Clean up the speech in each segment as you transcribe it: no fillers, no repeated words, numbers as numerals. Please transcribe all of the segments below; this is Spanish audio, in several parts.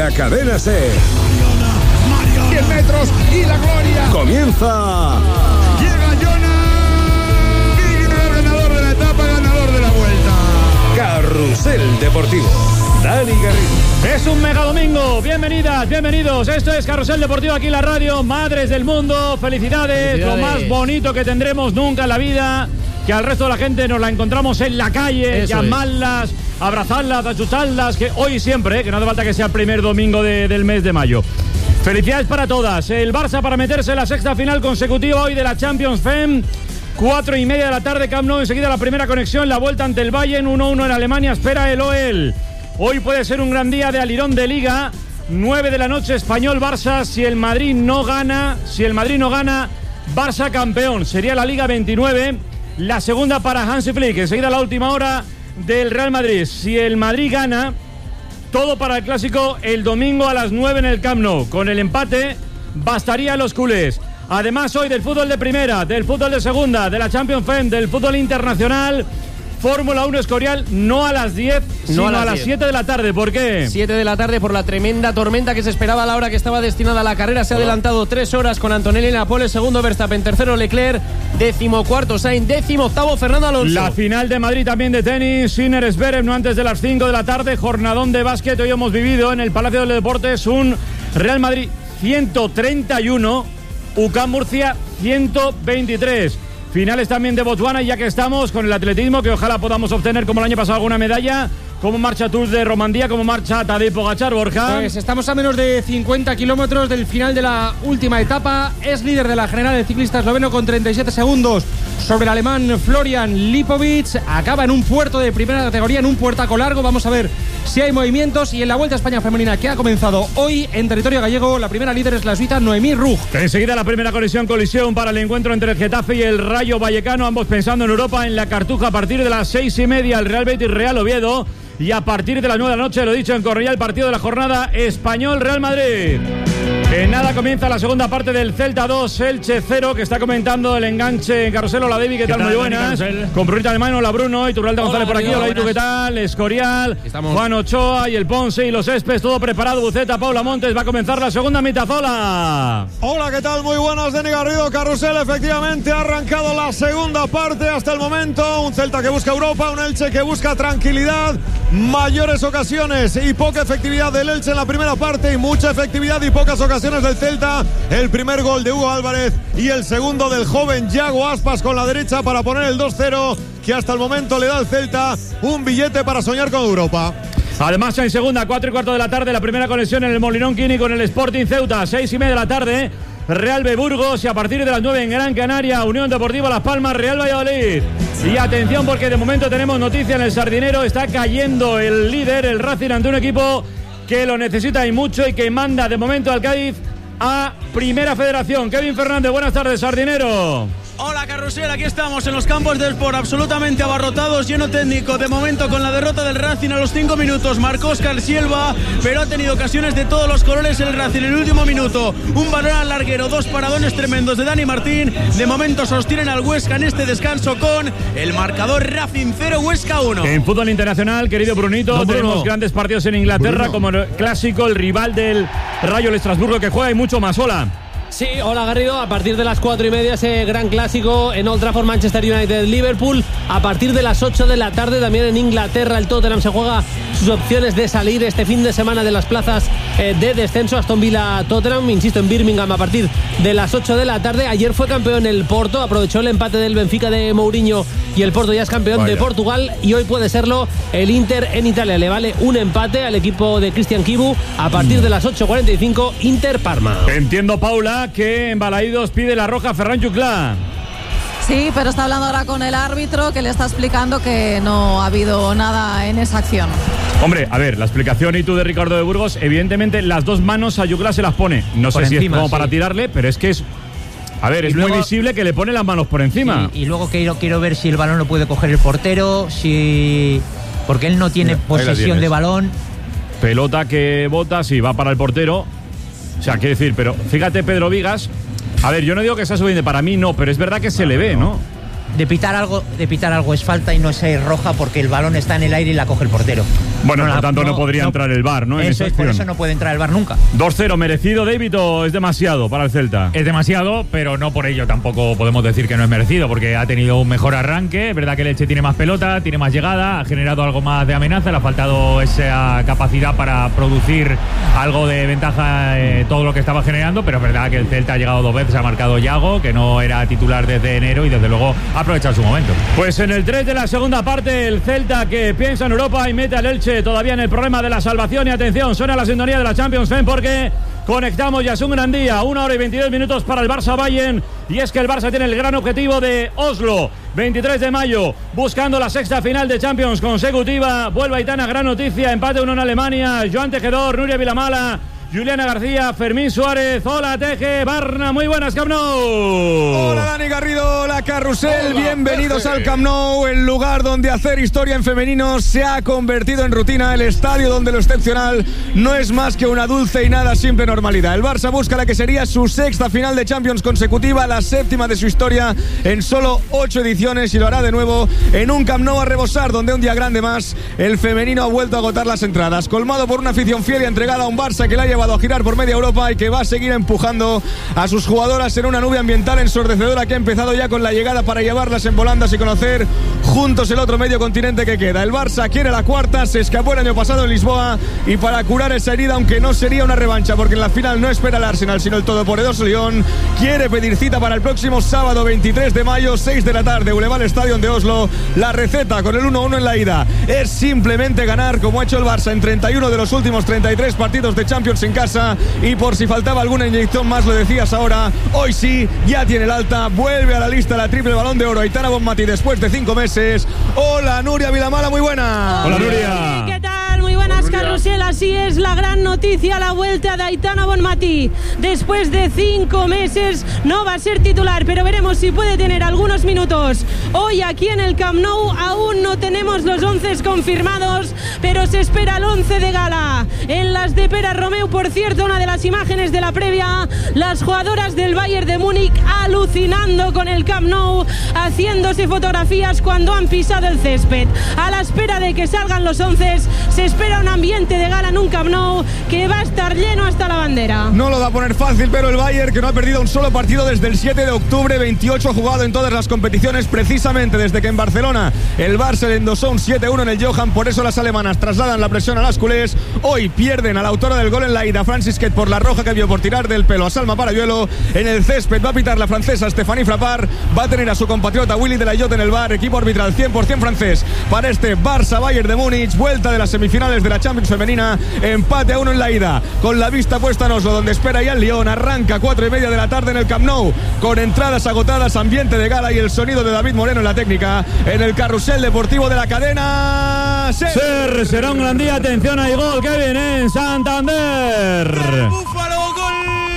la Cadena SER. 100 metros y la gloria. Comienza. Llega Jonas, ganador de la etapa, ganador de la vuelta. Carrusel Deportivo. Dani Garrido. Es un mega domingo. Bienvenidas, bienvenidos. Esto es Carrusel Deportivo aquí en la radio. Madres del mundo, felicidades. Lo más bonito que tendremos nunca en la vida. Que al resto de la gente nos la encontramos en la calle, eso llamarlas, abrazarlas, achucharlas, que hoy y siempre, que no hace falta que sea el primer domingo del mes de mayo. Felicidades para todas. El Barça para meterse en la sexta final consecutiva hoy de la Champions Fem. 4:30 de la tarde, Camp Nou. Enseguida la primera conexión, la vuelta ante el Bayern. 1-1 en Alemania, espera el OEL. Hoy puede ser un gran día de alirón de Liga. 9 de la noche, Español-Barça. Si el Madrid no gana, Barça campeón. Sería la Liga 29. La segunda para Hansi Flick. Enseguida la última hora del Real Madrid. Si el Madrid gana, todo para el clásico el domingo a las 9 en el Camp Nou. Con el empate bastaría a los culés. Además hoy del fútbol de primera, del fútbol de segunda, de la Champions Fem, del fútbol internacional. Fórmula 1 Escorial, no a las 10, sino a las 7 de la tarde. ¿Por qué? 7 de la tarde por la tremenda tormenta que se esperaba a la hora que estaba destinada a la carrera. Se ha adelantado 3 horas con Antonelli en la pole, segundo Verstappen, tercero Leclerc, 14º Sainz, 18º Fernando Alonso. La final de Madrid también de tenis, Sinner Zverev, no antes de las 5 de la tarde, jornadón de básquet. Hoy hemos vivido en el Palacio de los Deportes un Real Madrid 131, UCAM Murcia 123. Finales también de Botswana, ya que estamos con el atletismo, que ojalá podamos obtener como el año pasado alguna medalla. ¿Cómo marcha Tour de Romandía? ¿Cómo marcha Tadej Pogačar, Borja? Pues estamos a menos de 50 kilómetros del final de la última etapa. Es líder de la general el ciclista esloveno con 37 segundos sobre el alemán Florian Lipovic. Acaba en un puerto de primera categoría, en un puertaco largo. Vamos a ver si hay movimientos. Y en la Vuelta a España femenina, que ha comenzado hoy en territorio gallego, la primera líder es la suiza Noemí Rug. Enseguida la primera colisión para el encuentro entre el Getafe y el Rayo Vallecano, ambos pensando en Europa, en la Cartuja, a partir de las 6:30 el Real Betis Real Oviedo. Y a partir de las 9 de la noche, lo dicho en Cornellá, el partido de la jornada, Español-Real Madrid. En nada comienza la segunda parte del Celta 2, Elche 0, que está comentando el enganche en Carrusel. Hola, David, ¿qué tal? Muy buenas. Con Brunita de Mano, hola Bruno, y Turralde González por aquí. Hola, ¿y tú qué tal? Escorial, Juan Ochoa y el Ponce y los Espes, todo preparado. Buceta, Paula Montes, va a comenzar la segunda mitad. Hola, ¿qué tal? Muy buenas, Dani Garrido. Carrusel, efectivamente ha arrancado la segunda parte hasta el momento. Un Celta que busca Europa, un Elche que busca tranquilidad, mayores ocasiones y poca efectividad del Elche en la primera parte, y mucha efectividad y pocas ocasiones del Celta. El primer gol de Hugo Álvarez y el segundo del joven Yago Aspas con la derecha para poner el 2-0, que hasta el momento le da al Celta un billete para soñar con Europa. Además, en segunda, 4:15 de la tarde, la primera conexión en el Molinón Quini con el Sporting Ceuta. 6:30 de la tarde, Real B Burgos, y a partir de las 9 en Gran Canaria, Unión Deportiva Las Palmas, Real Valladolid. Y atención, porque de momento tenemos noticia en el Sardinero. Está cayendo el líder, el Racing, ante un equipo que lo necesita y mucho, y que manda de momento al Cádiz a Primera Federación. Kevin Fernández, buenas tardes, Sardinero. Hola, Carrusel, aquí estamos en los campos del Sport, absolutamente abarrotados, lleno técnico. De momento, con la derrota del Racing a los 5 minutos, marcó Óscar Silva, pero ha tenido ocasiones de todos los colores el Racing. En el último minuto, un balón al larguero, 2 paradones tremendos de Dani Martín. De momento sostienen al Huesca en este descanso con el marcador Racing 0, Huesca 1. En fútbol internacional, querido Brunito, tenemos grandes partidos en Inglaterra, como el clásico, el rival del Rayo, el Estrasburgo, que juega y mucho más. Hola. Sí, hola Garrido, a partir de las 4:30 ese gran clásico en Old Trafford, Manchester United-Liverpool. A partir de las 8 de la tarde también en Inglaterra el Tottenham se juega sus opciones de salir este fin de semana de las plazas de descenso. Aston Villa-Tottenham, insisto, en Birmingham a partir de las 8 de la tarde. Ayer fue campeón el Porto, aprovechó el empate del Benfica de Mourinho y el Porto ya es campeón de Portugal, y hoy puede serlo el Inter en Italia. Le vale un empate al equipo de Cristian Chivu a partir de las 8:45, Inter-Parma. Entiendo, Paula, que en Balaídos pide la roja Ferran Juclà. Sí, pero está hablando ahora con el árbitro, que le está explicando que no ha habido nada en esa acción. Hombre, a ver, la explicación y tú de Ricardo de Burgos, evidentemente las dos manos a Juclà se las pone. No sé si es como para tirarle, pero es que es... A ver, es luego, muy visible que le pone las manos por encima. Y luego quiero ver si el balón lo puede coger el portero, porque él no tiene posesión de balón. Pelota que bota, sí, va para el portero. O sea, quiere decir, pero fíjate, Pedro Vigas. A ver, yo no digo que sea suficiente, para mí no, pero es verdad que se le ve, ¿no? De pitar algo es falta y no es roja, porque el balón está en el aire y la coge el portero. Bueno, por tanto no podría entrar el VAR, ¿no? Eso es, por eso no puede entrar el VAR nunca. 2-0, merecido, David, ¿o es demasiado para el Celta? Es demasiado, pero no por ello tampoco podemos decir que no es merecido, porque ha tenido un mejor arranque. Es verdad que el Elche tiene más pelota, tiene más llegada, ha generado algo más de amenaza, le ha faltado esa capacidad para producir algo de ventaja todo lo que estaba generando, pero es verdad que el Celta ha llegado 2 veces, ha marcado Yago, que no era titular desde enero, y desde luego ha aprovechado su momento. Pues en el 3 de la segunda parte, el Celta que piensa en Europa y mete al Elche todavía en el problema de la salvación. Y atención, suena la sintonía de la Champions League porque conectamos, ya es un gran día, 1 hora y 22 minutos para el Barça-Bayern, y es que el Barça tiene el gran objetivo de Oslo, 23 de mayo, buscando la 6ª final de Champions consecutiva. Vuelve Aitana, gran noticia, empate 1 en Alemania, Joan Tejedor, Nuria Vilamala, Juliana García, Fermín Suárez. Hola Teje, Barna, muy buenas, Camp Nou. Hola Dani Garrido, hola Carrusel, hola, bienvenidos al Camp Nou, el lugar donde hacer historia en femenino se ha convertido en rutina, el estadio donde lo excepcional no es más que una dulce y nada simple normalidad. El Barça busca la que sería su 6ª final de Champions consecutiva, la 7ª de su historia en solo 8 ediciones, y lo hará de nuevo en un Camp Nou a rebosar, donde un día grande más el femenino ha vuelto a agotar las entradas, colmado por una afición fiel y entregada a un Barça que la ha llevado a girar por media Europa y que va a seguir empujando a sus jugadoras en una nube ambiental ensordecedora que ha empezado ya con la llegada para llevarlas en volandas y conocer juntos el otro medio continente que queda. El Barça quiere la 4ª, se escapó el año pasado en Lisboa, y para curar esa herida, aunque no sería una revancha porque en la final no espera el Arsenal sino el todopoderoso Lyon, quiere pedir cita para el próximo sábado 23 de mayo, 6 de la tarde, Boulevard Stadion de Oslo. La receta con el 1-1 en la ida es simplemente ganar, como ha hecho el Barça en 31 de los últimos 33 partidos de Champions en casa, y por si faltaba alguna inyección más, lo decías ahora, hoy sí, ya tiene el alta, vuelve a la lista la triple Balón de Oro Aitana Bonmatí después de 5 meses. Hola Nuria Vilamala, muy buena. Hola Nuria. ¿Qué tal? Muy buenas, Carrusel. Así es, la gran noticia, la vuelta de Aitana Bonmatí. Después de 5 meses no va a ser titular, pero veremos si puede tener algunos minutos. Hoy aquí en el Camp Nou aún no tenemos los 11 confirmados, pero se espera el 11 de gala. En las de Pera Romeu, por cierto, una de las imágenes de la previa, las jugadoras del Bayern de Múnich alucinando con el Camp Nou, haciéndose fotografías cuando han pisado el césped. A la espera de que salgan los 11, se espera un ambiente de gala en un Camp Nou que va a estar lleno hasta la bandera. No lo va a poner fácil, pero el Bayern, que no ha perdido un solo partido desde el 7 de octubre, 28 jugado en todas las competiciones, precisamente desde que en Barcelona el Barça le endosó un 7-1 en el Johan. Por eso las alemanas trasladan la presión a las culés. Hoy pierden a la autora del gol en la ida, Francis Quet, por la roja que vio por tirar del pelo a Salma Parayuelo. En el césped va a pitar la francesa Stéphanie Frappart, va a tener a su compatriota Willy de la Llotte en el bar. Equipo arbitral 100% francés para este Barça-Bayern de Múnich, vuelta de las semifinales de la Champions femenina, empate a 1 en la ida, con la vista puesta en Oslo, donde espera ya el Lyon. Arranca 4:30 de la tarde en el Camp Nou, con entradas agotadas, ambiente de gala y el sonido de David Moreno en la técnica, en el carrusel deportivo de la cadena SER. Será un gran día, atención, hay gol que viene en Santander. Búfalo, gol.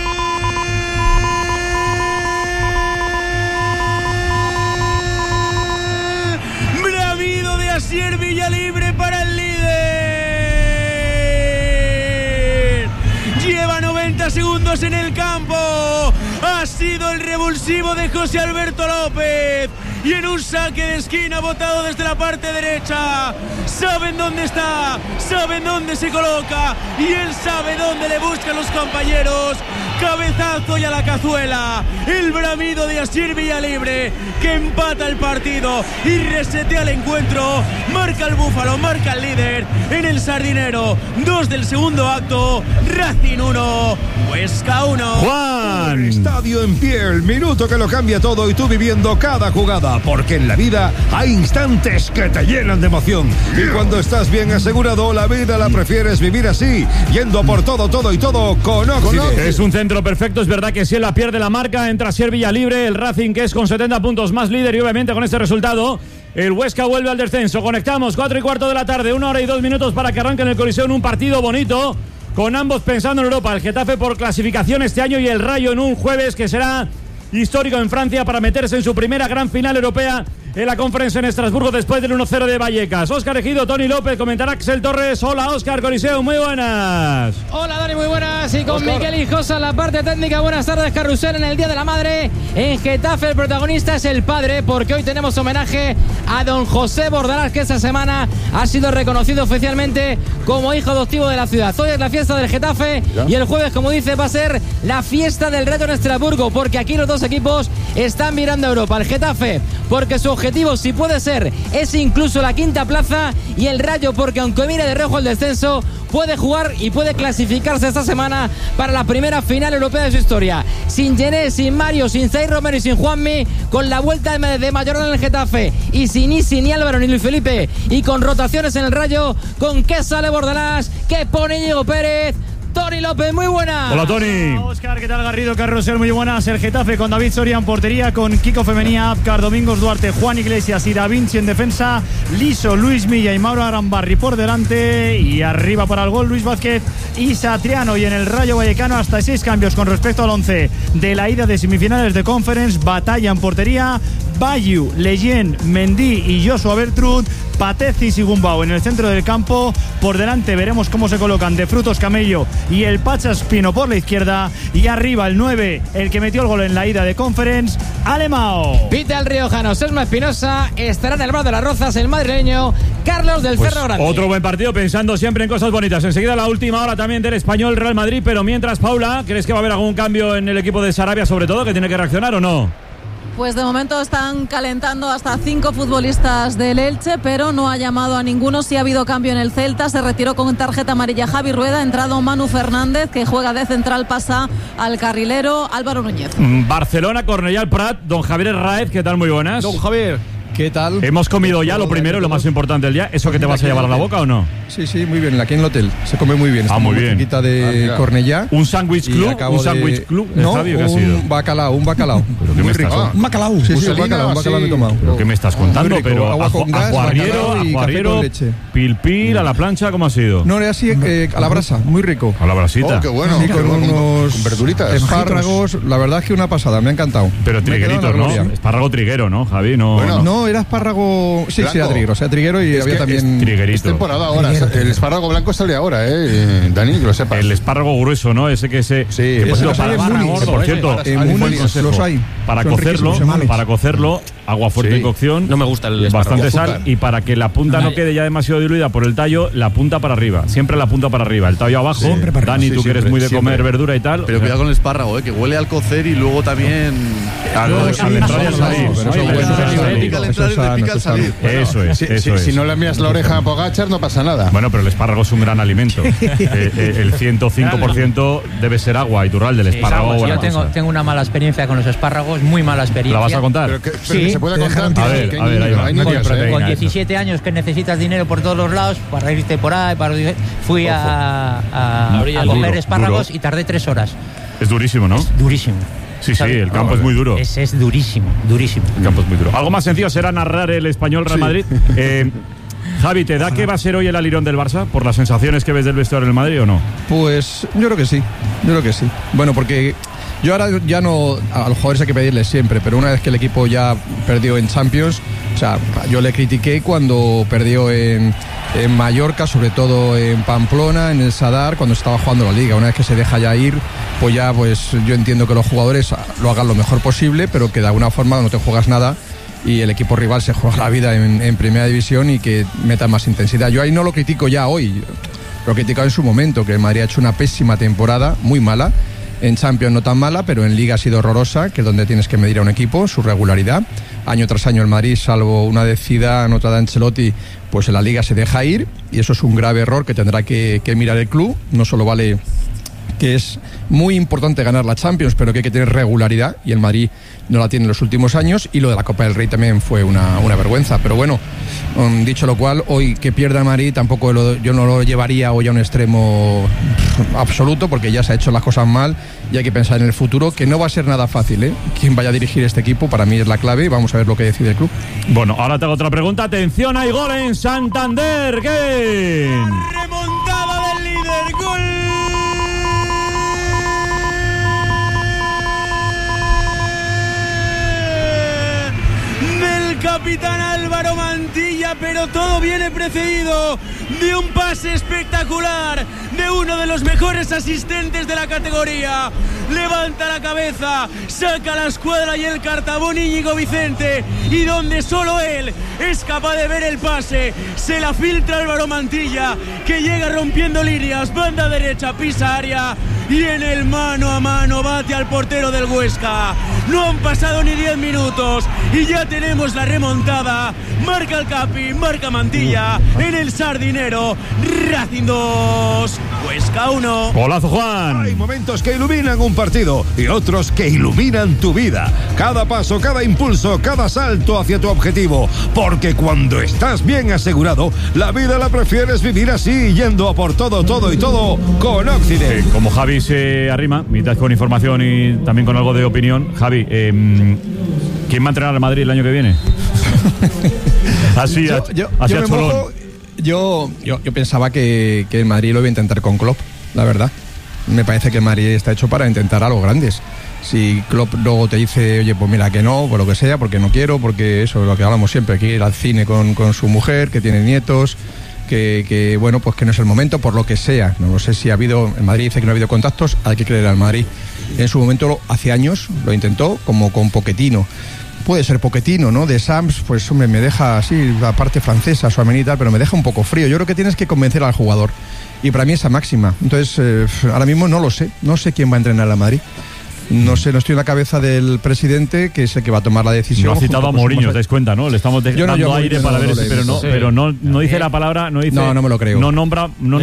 Bravido de Asier Villalibre para el líder. Lleva 90 segundos en el campo. Ha sido el revulsivo de José Alberto López. Y en un saque de esquina botado desde la parte derecha. Saben dónde está, saben dónde se coloca, y él sabe dónde le buscan los compañeros. Cabezazo y a la cazuela. El bramido de Asier Villalibre, que empata el partido y resetea el encuentro. Marca el Búfalo, marca el líder en el Sardinero. 2 del segundo acto. Racing 1, Huesca 1. Juan. Estadio en pie, el minuto que lo cambia todo, y tú viviendo cada jugada, porque en la vida hay instantes que te llenan de emoción, y cuando estás bien asegurado, la vida la prefieres vivir así, yendo por todo y todo con Oxide. Es un centro perfecto, es verdad que si él la pierde la marca, entra Asier Villalibre, el Racing, que es con 70 puntos más líder, y obviamente con este resultado el Huesca vuelve al descenso. Conectamos 4:15 de la tarde, 1 hora y 2 minutos para que arranque en el Coliseo en un partido bonito, con ambos pensando en Europa. El Getafe por clasificación este año y el Rayo en un jueves que será histórico en Francia para meterse en su primera gran final europea en la conferencia en Estrasburgo después del 1-0 de Vallecas. Óscar Ejido, Tony López, comentará Axel Torres. Hola, Óscar, Coliseo, muy buenas. Hola, Dani, muy buenas. Y con Miquel Hijosa en la parte técnica. Buenas tardes, Carrusel, en el Día de la Madre. En Getafe el protagonista es el padre, porque hoy tenemos homenaje a don José Bordalás, que esta semana ha sido reconocido oficialmente como hijo adoptivo de la ciudad. Hoy es la fiesta del Getafe y el jueves, como dice, va a ser la fiesta del Reto en Estrasburgo, porque aquí los dos equipos están mirando a Europa. El Getafe, porque su objetivo, si puede ser, es incluso la quinta plaza, y el Rayo, porque aunque mire de reojo el descenso, puede jugar y puede clasificarse esta semana para la primera final europea de su historia. Sin Gené, sin Mario, sin Zaire Romero y sin Juanmi, con la vuelta de Mayorana en el Getafe, y sin Isi, ni Álvaro, ni Luis Felipe, y con rotaciones en el Rayo, con qué sale Bordalás, qué pone Diego Pérez. Tony López, muy buena. Hola, Tony. Hola, Óscar, ¿qué tal, Garrido? Carrusel, muy buenas. El Getafe con David Soria en portería, con Kiko Femenía, Apcar, Domingos Duarte, Juan Iglesias y Da Vinci en defensa, Liso, Luis Milla y Mauro Arambarri por delante, y arriba para el gol Luis Vázquez y Satriano. Y en el Rayo Vallecano hasta 6 cambios con respecto al 11 de la ida de semifinales de Conference. Batalla en portería, Bayu, Leyen, Mendy y Joshua Bertrud, Patezis y Gumbau en el centro del campo. Por delante veremos cómo se colocan De Frutos, Camello y el Pacha Espino por la izquierda, y arriba el 9, el que metió el gol en la ida de Conference, Alemão. Pita el riojano Selma Espinosa. Estará en el bar de las Rozas el madrileño Carlos del Cerro Grande. Otro buen partido, pensando siempre en cosas bonitas. Enseguida la última hora también del Español Real Madrid, pero mientras, Paula, ¿crees que va a haber algún cambio en el equipo de Sarabia, sobre todo, que tiene que reaccionar o no? Pues de momento están calentando hasta 5 futbolistas del Elche, pero no ha llamado a ninguno. Sí ha habido cambio en el Celta. Se retiró con tarjeta amarilla Javi Rueda. Ha entrado Manu Fernández, que juega de central, pasa al carrilero Álvaro Núñez. Barcelona, Cornellà al Prat. Don Javier Herráez, ¿qué tal? Muy buenas. Don Javier, ¿qué tal? Hemos comido ya lo primero, lo más importante del día. ¿Eso que te vas a llevar a la boca o no? Sí, muy bien. Aquí en el hotel se come muy bien. Ah, muy bien. Una de Cornellà. ¿Un sándwich club? ¿Un sándwich club? No, Fabio, ¿qué ha sido? Un bacalao. ¿Pero qué me estás contando? Un bacalao. Sí, un bacalao me he tomado. ¿Pero qué me estás contando? Pero agua con gas, ajuarriero, pil, a la plancha, ¿cómo ha sido? No, era así, a la brasa, muy rico. A la brasita. Oh, qué bueno. Sí, con unos verduritas. Espárragos, la verdad es que una pasada, me ha encantado. Pero trigueritos, ¿no? Espárrago triguero, ¿no, Javi? No, era espárrago. Sí, era triguero y había también. Triguerito. Es temporada ahora. El espárrago blanco sale ahora, Dani, que lo sepas. El espárrago grueso, ¿no? Ese que se. Sí, por cierto, los hay. Para cocerlo, agua fuerte en cocción. No me gusta el bastante sal, y para que la punta no quede ya demasiado diluida por el tallo, la punta para arriba. Siempre la punta para arriba, el tallo abajo. Dani, tú que eres muy de comer verdura y tal. Pero cuidado con el espárrago, que huele al cocer y luego también al entrar y al salir. Eso es. Si no le envías la oreja a Pogačar, no pasa nada. Bueno, pero el espárrago es un gran alimento. El 105% debe ser agua y turral del espárrago. Yo tengo una mala experiencia con los espárragos, muy mala experiencia. ¿La vas a contar? Sí. ¿Se puede contar? A ver, ahí con 17 años que necesitas dinero por todos los lados para irte por ahí, fui a coger espárragos y tardé 3 horas. Es durísimo, ¿no? Es durísimo. Sí, el campo es muy duro. Es durísimo. El campo es muy duro. Algo más sencillo será narrar el Español Real Madrid. Javi, ¿te da que va a ser hoy el alirón del Barça por las sensaciones que ves del vestuario del Madrid o no? Pues yo creo que sí. Bueno, porque yo ahora ya no, a los jugadores hay que pedirles siempre, pero una vez que el equipo ya perdió en Champions, o sea, yo le critiqué cuando perdió en Mallorca, sobre todo en Pamplona, en el Sadar, cuando estaba jugando la Liga. Una vez que se deja ya ir, pues yo entiendo que los jugadores lo hagan lo mejor posible, pero que de alguna forma no te juegas nada y el equipo rival se juega la vida en Primera División y que meta más intensidad. Yo ahí no lo critico ya hoy, lo he criticado en su momento, que el Madrid ha hecho una pésima temporada, muy mala. En Champions no tan mala, pero en Liga ha sido horrorosa, que es donde tienes que medir a un equipo, su regularidad. Año tras año el Madrid, salvo una decida anotada de Ancelotti, pues en la Liga se deja ir, y eso es un grave error que tendrá que mirar el club. No solo vale que es muy importante ganar la Champions, pero que hay que tener regularidad, y el Madrid no la tiene en los últimos años, y lo de la Copa del Rey también fue una vergüenza. Pero bueno, dicho lo cual, hoy que pierda el Madrid tampoco yo no lo llevaría hoy a un extremo absoluto, porque ya se ha hecho las cosas mal y hay que pensar en el futuro, que no va a ser nada fácil, Quien vaya a dirigir este equipo para mí es la clave, y vamos a ver lo que decide el club. Bueno, ahora te hago otra pregunta. Atención, hay gol en Santander. ¿Qué? Remontada del líder, gol del capitán Álvaro Mantilla, pero todo viene precedido de un pase espectacular de uno de los mejores asistentes de la categoría. Levanta la cabeza, saca la escuadra y el cartabón Íñigo Vicente, y donde solo él es capaz de ver el pase, se la filtra Álvaro Mantilla, que llega rompiendo líneas, banda derecha, pisa área, y en el mano a mano bate al portero del Huesca. No han pasado ni 10 minutos y ya tenemos la remontada. Marca el Capi, marca Mantilla en el Sardinero. Racing 2, Huesca 1. Golazo, Juan. Hay momentos que iluminan un partido y otros que iluminan tu vida. Cada paso, cada impulso, cada salto hacia tu objetivo. Porque cuando estás bien asegurado, la vida la prefieres vivir así, yendo a por todo, todo y todo con Occident. Como Javi se arrima, mitad con información y también con algo de opinión. Javi, ¿quién va a entrenar al Madrid el año que viene? Así, yo pensaba que el Madrid lo iba a intentar con Klopp, la verdad. Me parece que el Madrid está hecho para intentar algo grandes. Si Klopp luego te dice, oye, pues mira que no, por lo que sea, porque no quiero, porque eso es lo que hablamos siempre, que ir al cine con su mujer, que tiene nietos, que bueno, pues que no es el momento, por lo que sea. No sé si ha habido, el Madrid dice que no ha habido contactos, hay que creer al Madrid. En su momento, hace años, lo intentó, como con Pochettino. Puede ser Pochettino, ¿no? De Sams, pues hombre, me deja así, la parte francesa, su amenidad, pero me deja un poco frío. Yo creo que tienes que convencer al jugador. Y para mí esa máxima. Entonces, ahora mismo no lo sé. No sé quién va a entrenar al Madrid. No sé, no estoy en la cabeza del presidente, que es el que va a tomar la decisión. No ha citado a Mourinho, os dais cuenta, ¿no? Le estamos dando aire para ver, pero no dice la palabra, no dice. No me lo creo. No nombra